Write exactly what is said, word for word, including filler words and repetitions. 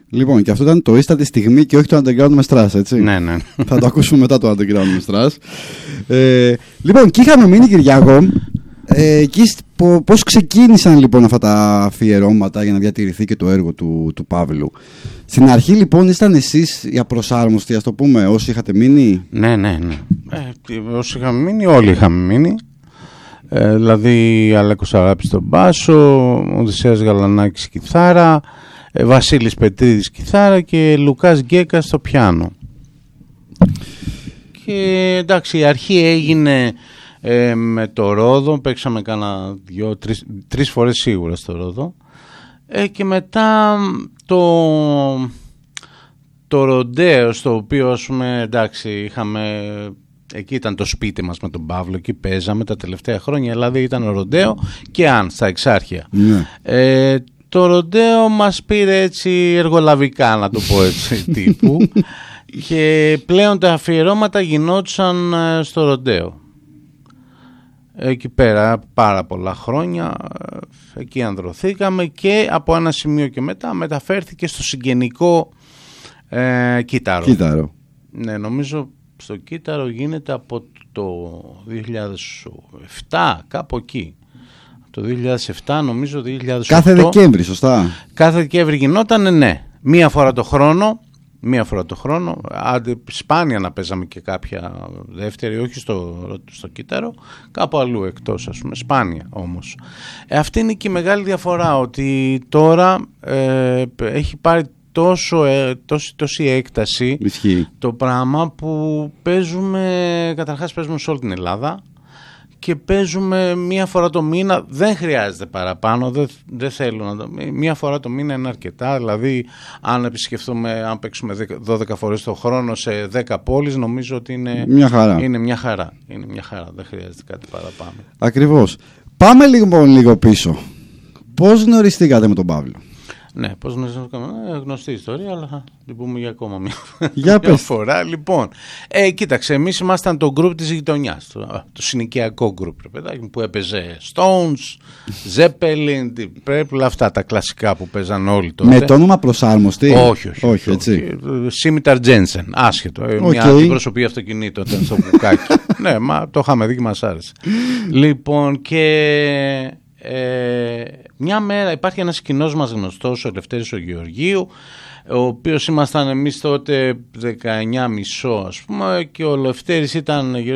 Λοιπόν, και αυτό ήταν το ίστα τη στιγμή και όχι το Underground με Strass, έτσι. Ναι, ναι. Θα το ακούσουμε μετά το Underground με Strass. Ε, λοιπόν, και είχαμε μείνει, Κυριάκο, ε, εκεί πώς ξεκίνησαν λοιπόν αυτά τα αφιερώματα για να διατηρηθεί και το έργο του, του Παύλου. Στην αρχή λοιπόν ήσταν εσείς οι απροσάρμοστοι, ας το πούμε, όσοι είχατε μείνει. Ναι, ναι, ναι. Ε, όσοι είχαμε μείνει, όλοι είχαμε μείνει. Ε, δηλαδή Αλέκος Αγάπης στον μπάσο, Οδυσσέας Γαλανάκης κιθάρα, ε, Βασίλης Πετρίδης κιθάρα και Λουκάς Γκέκας στο πιάνο. Και εντάξει, η αρχή έγινε ε, με το Ρόδο, παίξαμε κάνα δυο, τρεις, τρεις φορές σίγουρα στο Ρόδο, ε, και μετά το, το Ροντέο, στο οποίο ας πούμε, εντάξει, είχαμε... Εκεί ήταν το σπίτι μας με τον Παύλο, εκεί παίζαμε τα τελευταία χρόνια, δηλαδή ήταν ο Ροντέο και αν στα Εξάρχεια. Ναι. Ε, το Ροντέο μας πήρε έτσι εργολαβικά, να το πω έτσι, τύπου, και πλέον τα αφιερώματα γινόντουσαν στο Ροντέο. Εκεί πέρα πάρα πολλά χρόνια, εκεί ανδρωθήκαμε και από ένα σημείο και μετά μεταφέρθηκε στο συγγενικό ε, κύτταρο. Κύτταρο. Ναι, νομίζω... Στο κύτταρο γίνεται από το δύο χιλιάδες επτά, κάπου εκεί. Το δύο χιλιάδες επτά, νομίζω δύο χιλιάδες οκτώ. Κάθε Δεκέμβρη, σωστά. Κάθε Δεκέμβρη γινόταν, ναι. Μία φορά το χρόνο, μία φορά το χρόνο. Άντε, σπάνια να παίζαμε και κάποια δεύτερη, όχι στο, στο κύτταρο, κάπου αλλού εκτός, ας πούμε. Σπάνια όμως. Ε, αυτή είναι και η μεγάλη διαφορά, ότι τώρα ε, έχει πάρει Τόσο, τόση, τόση έκταση. Ισχύει. Το πράγμα που παίζουμε, καταρχάς παίζουμε σε όλη την Ελλάδα και παίζουμε μία φορά το μήνα, δεν χρειάζεται παραπάνω, δεν, δεν θέλω να το, μία φορά το μήνα είναι αρκετά, δηλαδή αν επισκεφθούμε, αν παίξουμε δώδεκα φορές το χρόνο σε δέκα πόλεις, νομίζω ότι είναι μια χαρά. Είναι μια χαρά, είναι μια χαρά, δεν χρειάζεται κάτι παραπάνω. Ακριβώς. Πάμε λίγο, λίγο πίσω. Πώς γνωριστήκατε με τον Παύλο? Ναι, πώς γνωριστήκαμε, γνωστή ιστορία, αλλά θα την πούμε για ακόμα μια, για μια φορά. Λοιπόν, ε, κοίταξε, εμείς ήμασταν το γκρουπ της γειτονιάς, το, το συνοικιακό γκρουπ, που έπαιζε Stones, Zeppelin, πρέπει όλα αυτά τα κλασικά που παίζαν όλοι τότε. Με το όνομα προσάρμοστη? Όχι, όχι. όχι, έτσι. Σίμιταρ Τζένσεν, άσχετο. Okay. Μια αντιπροσωπή αυτοκινήτου ήταν στο μπουκάκι. Ναι, μα το είχαμε δει και μας άρεσε. Λοιπόν, και... Ε, μια μέρα υπάρχει ένας κοινός μας γνωστός, ο Ελευθέρης ο Γεωργίου, ο οποίος ήμασταν εμείς τότε δεκαεννιά μισό ας πούμε, και ο Ελευθέρης ήταν γύρω